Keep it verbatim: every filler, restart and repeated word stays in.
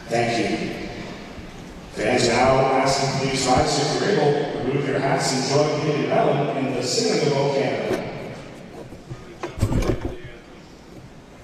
Thank you. Fans now asking please rise if you're able, remove your hats and join Katie Mellon in the singing of O Canada.